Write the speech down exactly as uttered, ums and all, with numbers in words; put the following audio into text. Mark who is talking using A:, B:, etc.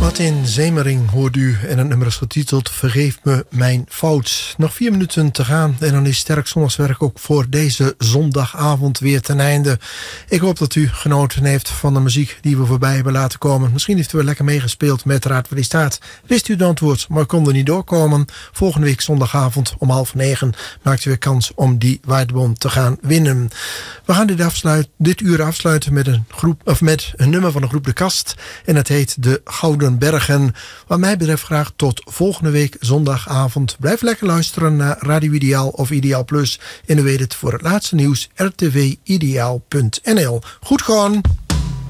A: Martin Zemering hoort u en het nummer is getiteld Vergeef me mijn fout. Nog vier minuten te gaan en dan is Sterk Zondagswerk ook voor deze zondagavond weer ten einde. Ik hoop dat u genoten heeft van de muziek die we voorbij hebben laten komen. Misschien heeft u wel lekker meegespeeld met Raad waar die staat. Wist u het antwoord, maar kon er niet doorkomen? Volgende week zondagavond om half negen maakt u weer kans om die waardebon te gaan winnen. We gaan dit, afsluit, dit uur afsluiten met een, groep, of met een nummer van de groep De Kast. En dat heet De Gouden Bergen. Wat mij betreft graag tot volgende week zondagavond. Blijf lekker luisteren naar Radio Ideaal of Ideaal Plus. En u weet het, voor het laatste nieuws r t v ideaal punt n l. Goed gewoon!